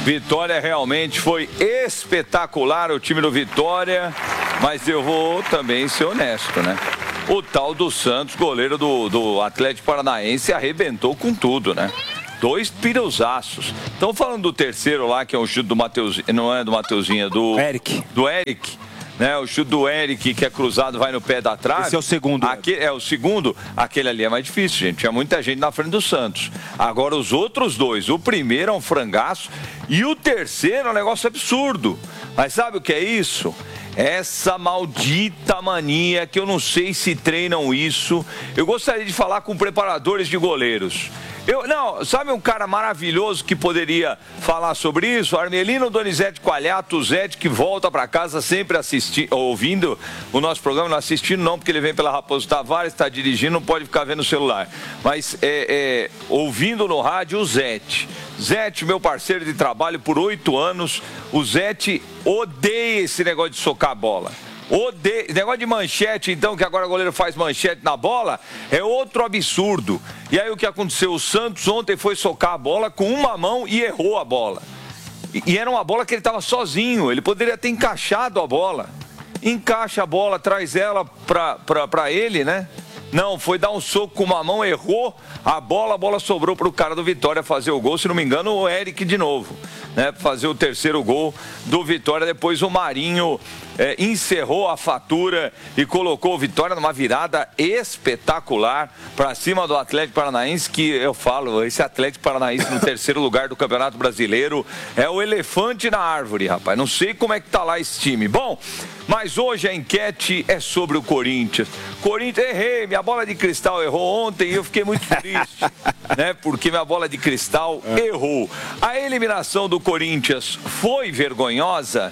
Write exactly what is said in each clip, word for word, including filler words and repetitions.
Vitória realmente foi espetacular, o time do Vitória, mas eu vou também ser honesto, né? O tal do Santos, goleiro do, do Atlético Paranaense, arrebentou com tudo, né? Dois pireusaços. Estão falando do terceiro lá, que é o chute do Mateuzinho, não é do Mateuzinho, é do... Eric. Do Eric. Né, o chute do Eric, que é cruzado, vai no pé da trave. Esse é o segundo. Aquele, é o segundo. Aquele ali é mais difícil, gente. Tinha muita gente na frente do Santos. Agora, os outros dois. O primeiro é um frangaço e o terceiro é um negócio absurdo. Mas sabe o que é isso? Essa maldita mania que eu não sei se treinam isso. Eu gostaria de falar com preparadores de goleiros. Eu, não, sabe um cara maravilhoso que poderia falar sobre isso? Armelino Donizete Coalhato, o Zete, que volta para casa sempre assistindo, ouvindo o nosso programa, não assistindo não, porque ele vem pela Raposo Tavares, está dirigindo, não pode ficar vendo o celular. Mas é, é, ouvindo no rádio o Zete. Zete, meu parceiro de trabalho por oito anos, o Zete odeia esse negócio de socar a bola. Odeio. Negócio de manchete, então, que agora o goleiro faz manchete na bola, é outro absurdo. E aí o que aconteceu? O Santos ontem foi socar a bola com uma mão e errou a bola. E, e era uma bola que ele estava sozinho, ele poderia ter encaixado a bola. Encaixa a bola, traz ela para ele, né? Não, foi dar um soco com uma mão, errou a bola, a bola sobrou para o cara do Vitória fazer o gol, se não me engano, o Eric de novo, né? Fazer o terceiro gol do Vitória. Depois o Marinho é, encerrou a fatura e colocou o Vitória numa virada espetacular para cima do Atlético Paranaense, que eu falo, esse Atlético Paranaense no terceiro lugar do Campeonato Brasileiro é o elefante na árvore, rapaz. Não sei como é que tá lá esse time. Bom, mas hoje a enquete é sobre o Corinthians. Corinthians, errei, minha bola de cristal errou ontem e eu fiquei muito triste, né? Porque minha bola de cristal errou. A eliminação do Corinthians foi vergonhosa?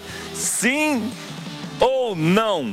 Sim ou não?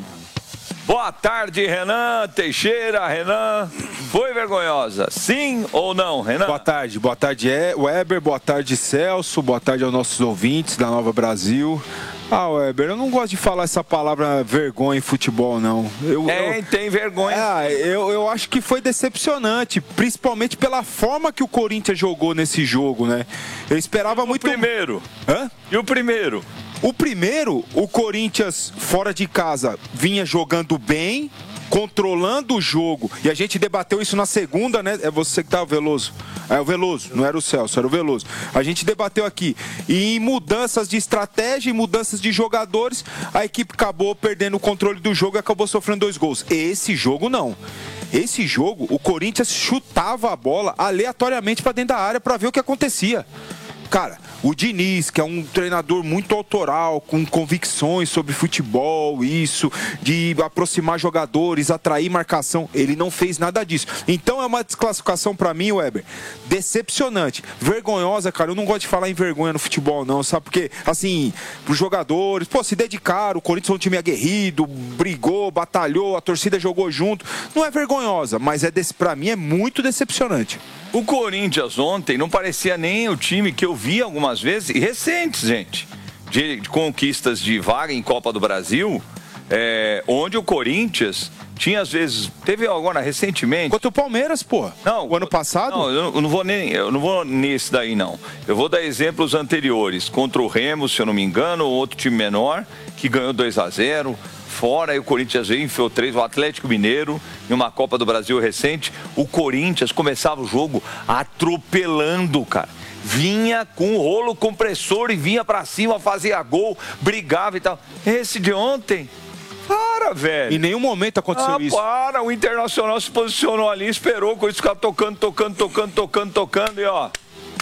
Boa tarde, Renan Teixeira. Renan, foi vergonhosa? Sim ou não, Renan? Boa tarde, boa tarde, Weber, boa tarde, Celso, boa tarde aos nossos ouvintes da Nova Brasil. Ah, Weber, eu não gosto de falar essa palavra vergonha em futebol, não. Eu, é, eu, tem vergonha. Ah, eu, eu acho que foi decepcionante, principalmente pela forma que o Corinthians jogou nesse jogo, né? Eu esperava muito... O primeiro? Hã? E o primeiro? O primeiro, o Corinthians, fora de casa, vinha jogando bem, controlando o jogo. E a gente debateu isso na segunda, né? É você que tá, Veloso. É o Veloso, não era o Celso, era o Veloso. A gente debateu aqui. E em mudanças de estratégia e mudanças de jogadores, a equipe acabou perdendo o controle do jogo e acabou sofrendo dois gols. Esse jogo, não. Esse jogo, o Corinthians chutava a bola aleatoriamente para dentro da área para ver o que acontecia. Cara, o Diniz, que é um treinador muito autoral, com convicções sobre futebol, isso, de aproximar jogadores, atrair marcação, ele não fez nada disso. Então é uma desclassificação pra mim, Weber, decepcionante, vergonhosa, cara. Eu não gosto de falar em vergonha no futebol, não, sabe? Porque, assim, pros jogadores, pô, se dedicaram, o Corinthians é um time aguerrido, brigou, batalhou, a torcida jogou junto. Não é vergonhosa, mas é desse, pra mim é muito decepcionante. O Corinthians ontem não parecia nem o time que eu vi algumas vezes, e recentes, gente, de, de conquistas de vaga em Copa do Brasil, é, onde o Corinthians tinha às vezes, teve agora recentemente... Contra o Palmeiras, pô. Não, o ano passado? Não, eu não vou nem, eu não vou nesse daí, não. Eu vou dar exemplos anteriores. Contra o Remo, se eu não me engano, outro time menor, que ganhou dois a zero... Fora, aí o Corinthians veio, enfiou três, o Atlético Mineiro, em uma Copa do Brasil recente, o Corinthians começava o jogo atropelando, cara. Vinha com o rolo compressor e vinha pra cima, fazia gol, brigava e tal. Esse de ontem, para, velho. Em nenhum momento aconteceu ah, isso. Para, o Internacional se posicionou ali, esperou, o Corinthians ficava tocando, tocando, tocando, tocando, tocando e ó,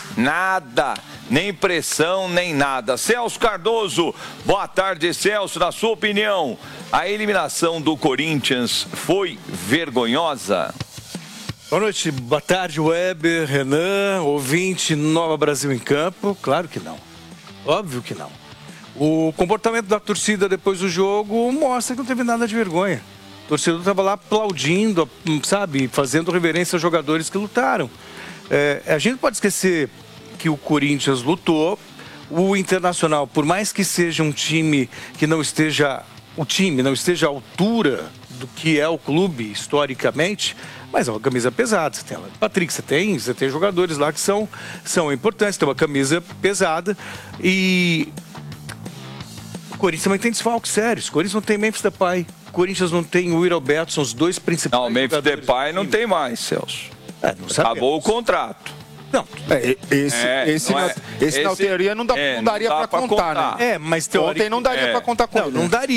nada. Nem pressão, nem nada. Celso Cardoso, boa tarde, Celso. Na sua opinião, a eliminação do Corinthians foi vergonhosa? Boa noite, boa tarde, Weber, Renan, ouvinte Nova Brasil em Campo. Claro que não. Óbvio que não. O comportamento da torcida depois do jogo mostra que não teve nada de vergonha. O torcedor estava lá aplaudindo, sabe, fazendo reverência aos jogadores que lutaram. É, a gente não pode esquecer que o Corinthians lutou, o Internacional, por mais que seja um time que não esteja, o time não esteja à altura do que é o clube historicamente, Mas é uma camisa pesada. Você tem o Patrick, você tem, você tem jogadores lá que são, são importantes. Tem uma camisa pesada e o Corinthians também tem desfalques sérios. O Corinthians não tem Memphis Depay. O Corinthians não tem o Will Alberto, são os dois principais. Não, o Memphis Depay não tem mais, Celso. É, não acabou o contrato. Não, é, esse, é, esse, na, é, esse, esse na teoria não, dá, é, não daria não dá para contar, contar, né? É, mas teórico, ontem não daria é, para contar com não, ele. não né? daria.